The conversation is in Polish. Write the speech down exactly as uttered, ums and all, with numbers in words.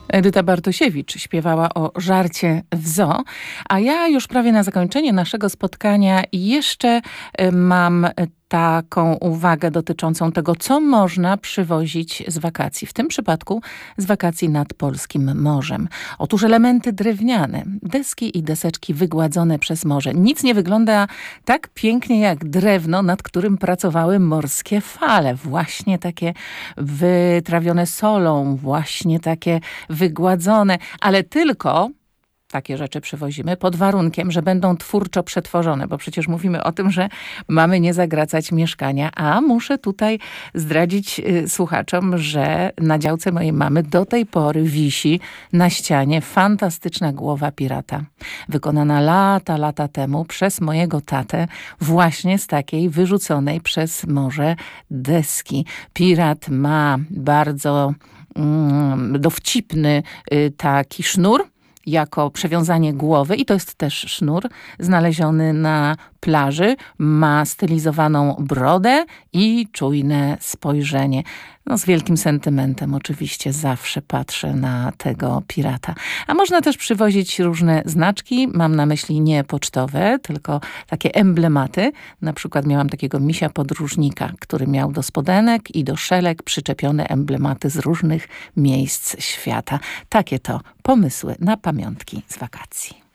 Edyta Bartosiewicz śpiewała o żarcie w zoo, a ja już prawie na zakończenie naszego spotkania jeszcze y, mam taką uwagę dotyczącą tego, co można przywozić z wakacji. W tym przypadku z wakacji nad polskim morzem. Otóż elementy drewniane, deski i deseczki wygładzone przez morze. Nic nie wygląda tak pięknie jak drewno, nad którym pracowały morskie fale. Właśnie takie wytrawione solą, właśnie takie wygładzone, ale tylko takie rzeczy przywozimy pod warunkiem, że będą twórczo przetworzone, bo przecież mówimy o tym, że mamy nie zagracać mieszkania, a muszę tutaj zdradzić y, słuchaczom, że na działce mojej mamy do tej pory wisi na ścianie fantastyczna głowa pirata. Wykonana lata, lata temu przez mojego tatę właśnie z takiej wyrzuconej przez morze deski. Pirat ma bardzo mm, dowcipny y, taki sznur, jako przewiązanie głowy i to jest też sznur znaleziony na plaży. Ma stylizowaną brodę i czujne spojrzenie. No, z wielkim sentymentem oczywiście zawsze patrzę na tego pirata. A można też przywozić różne znaczki. Mam na myśli nie pocztowe, tylko takie emblematy. Na przykład miałam takiego misia podróżnika, który miał do spodenek i do szelek przyczepione emblematy z różnych miejsc świata. Takie to pomysły na pamiątki z wakacji.